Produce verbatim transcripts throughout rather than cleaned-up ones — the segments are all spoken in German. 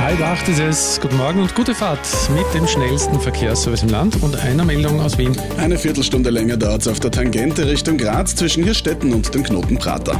Halb acht ist es. Guten Morgen und gute Fahrt mit dem schnellsten Verkehrsservice im Land und einer Meldung aus Wien. Eine Viertelstunde länger dauert es auf der Tangente Richtung Graz zwischen Hirstetten und dem Knoten Prater.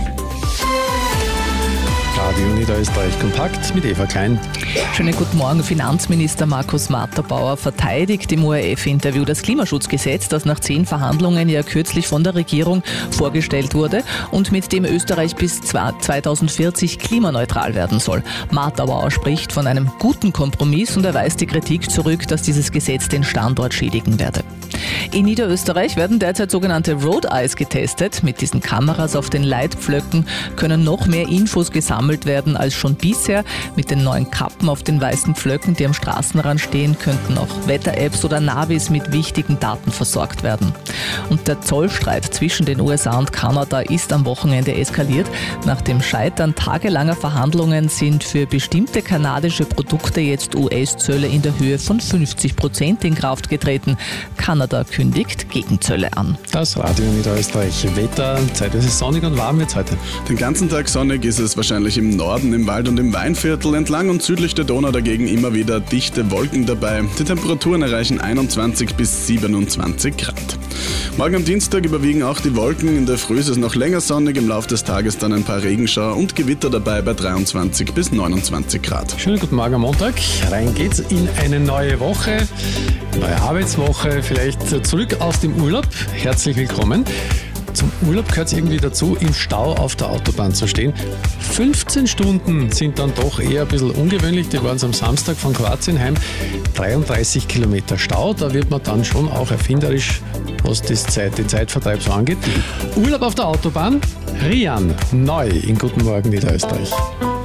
Radio Niederösterreich kompakt mit Eva Klein. Schönen guten Morgen. Finanzminister Markus Matterbauer verteidigt im O R F-Interview das Klimaschutzgesetz, das nach zehn Verhandlungen ja kürzlich von der Regierung vorgestellt wurde und mit dem Österreich bis zweitausendvierzig klimaneutral werden soll. Matterbauer spricht von einem guten Kompromiss und er weist die Kritik zurück, dass dieses Gesetz den Standort schädigen werde. In Niederösterreich werden derzeit sogenannte Road Eyes getestet. Mit diesen Kameras auf den Leitpflöcken können noch mehr Infos gesammelt werden als schon bisher. Mit den neuen Kappen auf den weißen Pflöcken, die am Straßenrand stehen, könnten auch Wetter-Apps oder Navis mit wichtigen Daten versorgt werden. Und der Zollstreit zwischen den U S A und Kanada ist am Wochenende eskaliert. Nach dem Scheitern tagelanger Verhandlungen sind für bestimmte kanadische Produkte jetzt U S-Zölle in der Höhe von fünfzig Prozent in Kraft getreten. Kanada kündigt Gegenzölle an. Das Radio Niederösterreich Wetter. Zeitweise sonnig und warm wird es heute. Den ganzen Tag sonnig ist es wahrscheinlich im Norden, im Wald und im Weinviertel. Entlang und südlich der Donau dagegen immer wieder dichte Wolken dabei. Die Temperaturen erreichen einundzwanzig bis siebenundzwanzig Grad. Morgen am Dienstag überwiegen auch die Wolken. In der Früh ist es noch länger sonnig, im Laufe des Tages dann ein paar Regenschauer und Gewitter dabei bei dreiundzwanzig bis neunundzwanzig Grad. Schönen guten Morgen am Montag. Rein geht's in eine neue Woche, neue Arbeitswoche, vielleicht zurück aus dem Urlaub. Herzlich willkommen. Zum Urlaub gehört es irgendwie dazu, im Stau auf der Autobahn zu stehen. fünfzehn Stunden sind dann doch eher ein bisschen ungewöhnlich. Die waren es am Samstag von Kroatien heim. dreiunddreißig Kilometer Stau. Da wird man dann schon auch erfinderisch, was das Zeit, den Zeitvertreib so angeht. Urlaub auf der Autobahn. Rian, neu in Guten Morgen Niederösterreich.